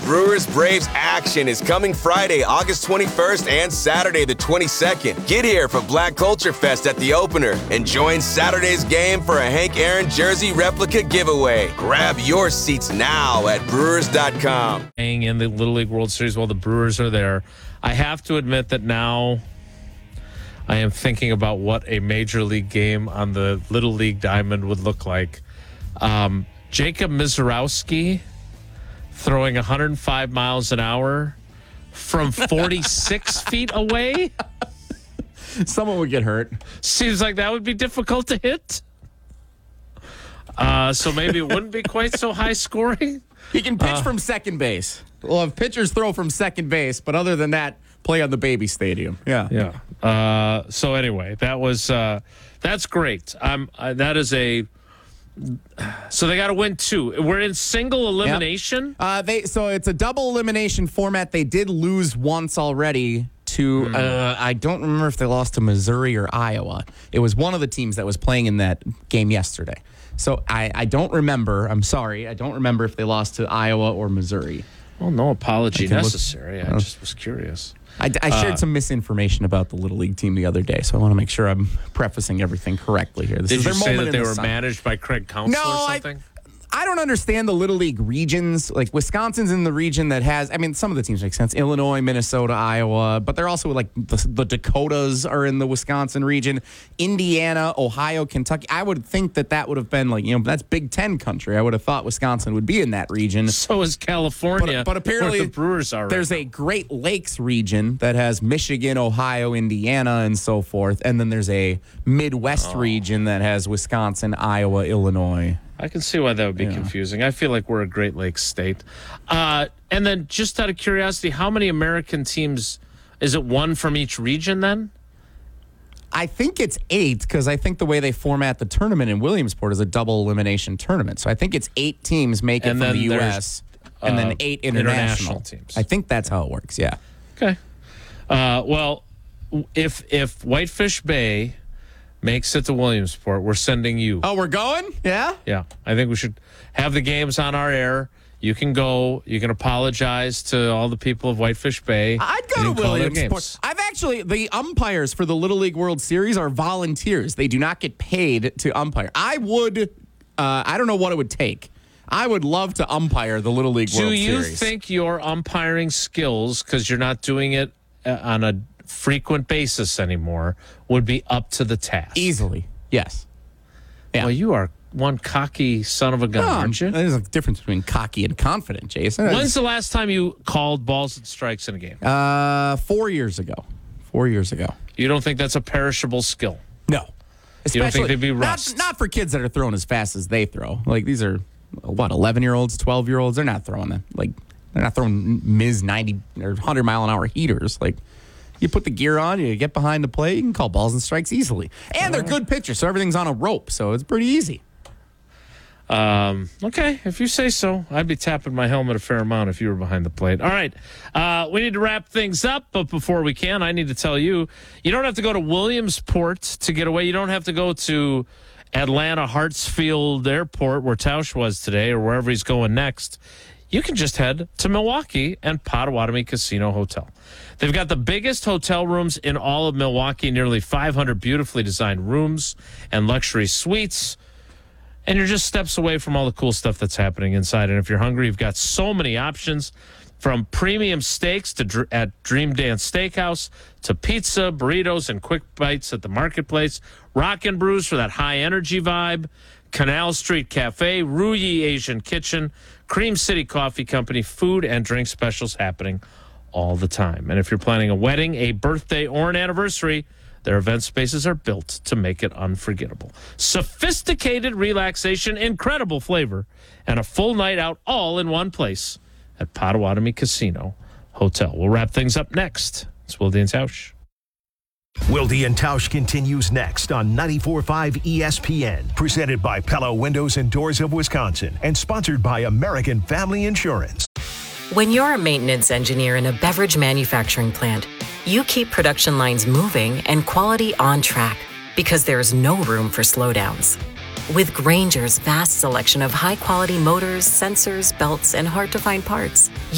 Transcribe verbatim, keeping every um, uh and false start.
Brewers Braves action is coming Friday, August twenty-first and Saturday the twenty-second. Get here for Black Culture Fest at the opener and join Saturday's game for a Hank Aaron jersey replica giveaway. Grab your seats now at brewers dot com. In the Little League World Series while the Brewers are there, I have to admit that now I am thinking about what a major league game on the Little League Diamond would look like. Um, Jacob Misiorowski throwing one hundred five miles an hour from forty-six feet away. Someone would get hurt. Seems like that would be difficult to hit. Uh, so maybe it wouldn't be quite so high scoring. He can pitch Uh, from second base. Well, if pitchers throw from second base, but other than that, play on the baby stadium. Yeah. Yeah. Uh, so anyway, that was uh, that's great. I'm uh, that is a. So they got to win two. We're in single elimination. Yep. Uh, they so it's a double elimination format. They did lose once already to. Mm. Uh, I don't remember if they lost to Missouri or Iowa. It was one of the teams that was playing in that game yesterday. So I, I don't remember. I'm sorry. I don't remember if they lost to Iowa or Missouri. Well, no apology I necessary. Look, I just was curious. I, I shared uh, some misinformation about the Little League team the other day, so I want to make sure I'm prefacing everything correctly here. This Did is you their say moment that they in the were sun. managed by Craig Counsell No, or I- something? I don't understand the Little League regions. Like Wisconsin's in the region that has, I mean, some of the teams make sense. Illinois, Minnesota, Iowa, but they're also like the, the Dakotas are in the Wisconsin region. Indiana, Ohio, Kentucky. I would think that that would have been like, you know, that's Big Ten country. I would have thought Wisconsin would be in that region. So is California. But, but apparently where the Brewers are. There's right a Great Lakes region that has Michigan, Ohio, Indiana, and so forth. And then there's a Midwest Oh. region that has Wisconsin, Iowa, Illinois. I can see why that would be Yeah. confusing. I feel like we're a Great Lakes state. Uh, and then just out of curiosity, how many American teams, is it one from each region then? I think it's eight because I think the way they format the tournament in Williamsport is a double elimination tournament. So I think it's eight teams make it And from then the U there's, S and uh, then eight international. international teams. I think that's how it works, yeah. Okay. Uh, well, if if Whitefish Bay makes it to Williamsport, we're sending you. Oh, we're going? Yeah? Yeah, I think we should have the games on our air. You can go. You can apologize to all the people of Whitefish Bay. I'd and go you to can call their Williamsport. games. I've actually, the umpires for the Little League World Series are volunteers. They do not get paid to umpire. I would, uh, I don't know what it would take. I would love to umpire the Little League Do World you Series. think your umpiring skills, because you're not doing it uh, on a frequent basis anymore, would be up to the task? Easily, yes. Yeah. Well, you are one cocky son of a gun, No, aren't you? There's a difference between cocky and confident, Jason. When's the last time you called balls and strikes in a game? Uh, four years ago. Four years ago. You don't think that's a perishable skill? No. You don't think Especially- they'd be not, rust? not for kids that are throwing as fast as they throw. Like, these are, what, eleven-year-olds, twelve-year-olds? They're not throwing them. Like, they're not throwing Miz ninety or one hundred mile an hour heaters. Like, you put the gear on, you get behind the plate, you can call balls and strikes easily. And they're good pitchers, so everything's on a rope, so it's pretty easy. Um, okay, if you say so. I'd be tapping my helmet a fair amount if you were behind the plate. All right, uh, we need to wrap things up, but before we can, I need to tell you, you don't have to go to Williamsport to get away. You don't have to go to Atlanta Hartsfield Airport, where Tausch was today, or wherever he's going next. You can just head to Milwaukee and Potawatomi Casino Hotel. They've got the biggest hotel rooms in all of Milwaukee, nearly five hundred beautifully designed rooms and luxury suites. And you're just steps away from all the cool stuff that's happening inside. And if you're hungry, you've got so many options, from premium steaks to dr- at Dream Dance Steakhouse to pizza, burritos, and quick bites at the marketplace. Rock and Brews for that high energy vibe. Canal Street Cafe, Ruyi Asian Kitchen, Cream City Coffee Company, food and drink specials happening all the time. And if you're planning a wedding, a birthday, or an anniversary, their event spaces are built to make it unforgettable. Sophisticated relaxation, incredible flavor, and a full night out all in one place at Potawatomi Casino Hotel. We'll wrap things up next. It's Wilde and Tausch. Wilde and Tausch continues next on ninety-four point five E S P N, presented by Pella Windows and Doors of Wisconsin, and sponsored by American Family Insurance. When you're a maintenance engineer in a beverage manufacturing plant, you keep production lines moving and quality on track because there's no room for slowdowns. With Grainger's vast selection of high-quality motors, sensors, belts, and hard-to-find parts,